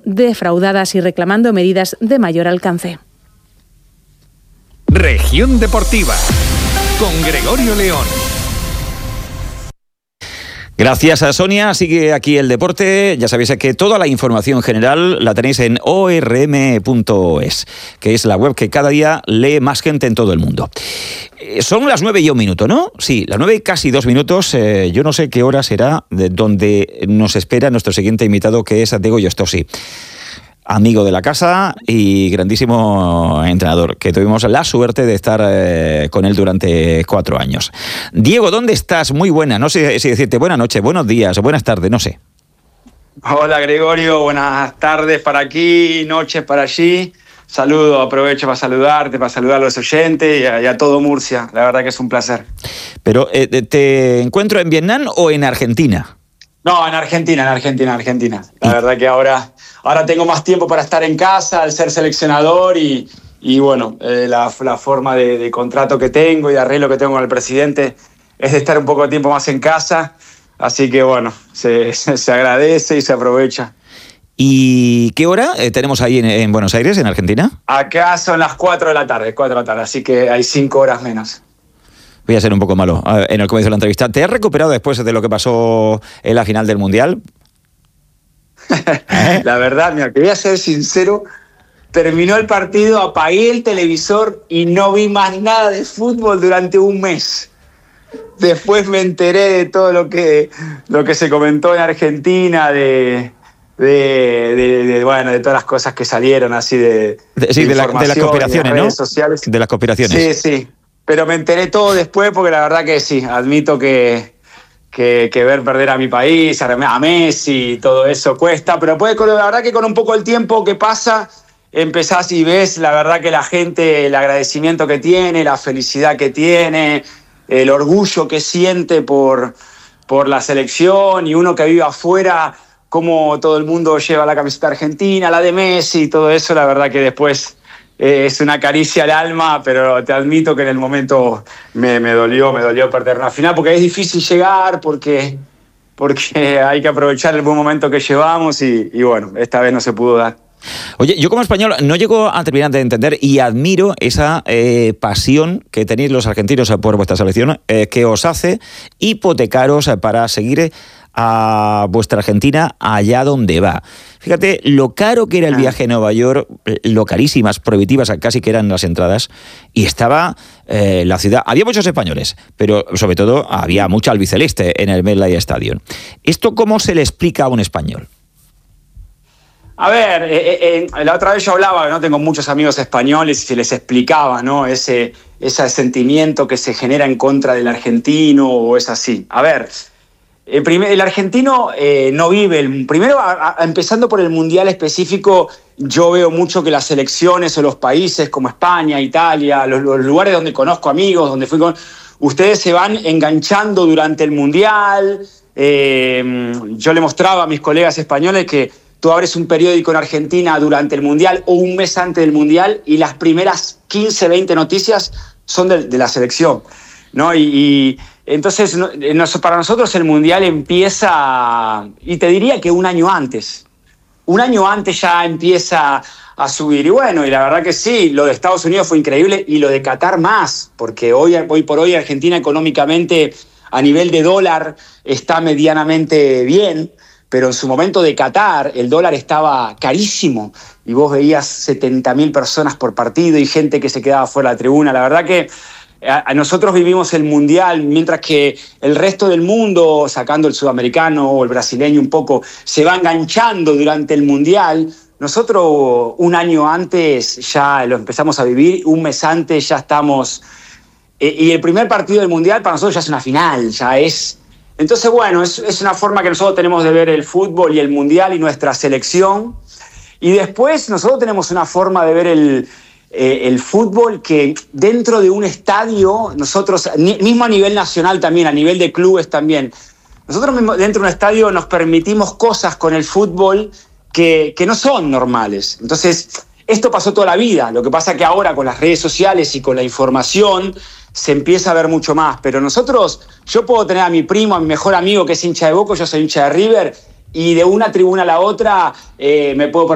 defraudadas y reclamando medidas de mayor alcance. Región Deportiva con Gregorio León. Gracias a Sonia, sigue aquí el deporte. Ya sabéis que toda la información general la tenéis en orm.es, que es la web que cada día lee más gente en todo el mundo. Son las 9:01, ¿no? Sí, las 9 y casi 2 minutos. Yo no sé qué hora será de donde nos espera nuestro siguiente invitado, que es Diego Yostosi, amigo de la casa y grandísimo entrenador, que tuvimos la suerte de estar con él durante 4 años. Diego, ¿dónde estás? Muy buena, no sé si decirte buena noche, buenos días o buenas tardes, no sé. Hola Gregorio, buenas tardes para aquí, noches para allí. Saludo, aprovecho para saludarte, para saludar a los oyentes y a todo Murcia. La verdad que es un placer. Pero, ¿te encuentro en Vietnam o en Argentina? No, en Argentina. La verdad que ahora tengo más tiempo para estar en casa, al ser seleccionador y bueno, la forma de contrato que tengo y de arreglo que tengo con el presidente es de estar un poco de tiempo más en casa. Así que bueno, se agradece y se aprovecha. ¿Y qué hora tenemos ahí en Buenos Aires, en Argentina? Acá son las 4 de la tarde, así que hay 5 horas menos. Voy a ser un poco malo en el comienzo de la entrevista. ¿Te has recuperado después de lo que pasó en la final del Mundial? La verdad, mira, que voy a ser sincero, terminó el partido, apagué el televisor y no vi más nada de fútbol durante un mes. Después me enteré de todo lo que se comentó en Argentina, de todas las cosas que salieron así de las conspiraciones, ¿no? Sociales. De las conspiraciones. Sí. Pero me enteré todo después porque la verdad que sí, admito que ver perder a mi país, a Messi y todo eso cuesta, pero la verdad que con un poco el tiempo que pasa empezás y ves la verdad que la gente, el agradecimiento que tiene, la felicidad que tiene, el orgullo que siente por la selección, y uno que vive afuera, cómo todo el mundo lleva la camiseta argentina, la de Messi y todo eso, la verdad que después es una caricia al alma, pero te admito que en el momento me dolió perder una final, porque es difícil llegar, porque hay que aprovechar el buen momento que llevamos y bueno, esta vez no se pudo dar. Oye, yo como español no llego a terminar de entender y admiro esa pasión que tenéis los argentinos por vuestra selección, que os hace hipotecaros para seguir a vuestra Argentina allá donde va. Fíjate lo caro que era el viaje a Nueva York, lo carísimas, prohibitivas casi que eran las entradas, y estaba la ciudad. Había muchos españoles, pero sobre todo había mucho albiceleste en el MetLife Stadium. ¿Esto cómo se le explica a un español? A ver, la otra vez yo hablaba, ¿no? Tengo muchos amigos españoles y se les explicaba, ¿no? Ese sentimiento que se genera en contra del argentino, o es así. A ver, el argentino no vive. Primero, empezando por el Mundial específico, yo veo mucho que las selecciones o los países como España, Italia, los lugares donde conozco amigos, donde ustedes se van enganchando durante el Mundial. Yo le mostraba a mis colegas españoles que tú abres un periódico en Argentina durante el Mundial o un mes antes del Mundial y las primeras 15, 20 noticias son de la selección, ¿no? Y entonces para nosotros el Mundial empieza, y te diría que un año antes ya empieza a subir. Y bueno, y la verdad que sí, lo de Estados Unidos fue increíble y lo de Qatar más, porque hoy por hoy Argentina económicamente a nivel de dólar está medianamente bien, pero en su momento de Qatar el dólar estaba carísimo y vos veías 70.000 personas por partido y gente que se quedaba fuera de la tribuna. La verdad que nosotros vivimos el Mundial, mientras que el resto del mundo, sacando el sudamericano o el brasileño un poco, se va enganchando durante el Mundial. Nosotros un año antes ya lo empezamos a vivir, un mes antes ya estamos. Y el primer partido del Mundial para nosotros ya es una final, ya es. Entonces, bueno, es una forma que nosotros tenemos de ver el fútbol y el Mundial y nuestra selección. Y después nosotros tenemos una forma de ver el fútbol que dentro de un estadio, nosotros, mismo a nivel nacional también, a nivel de clubes también, nosotros mismos dentro de un estadio nos permitimos cosas con el fútbol que no son normales. Entonces, esto pasó toda la vida. Lo que pasa es que ahora con las redes sociales y con la información se empieza a ver mucho más. Pero yo puedo tener a mi primo, a mi mejor amigo que es hincha de Boca, yo soy hincha de River, y de una tribuna a la otra me puedo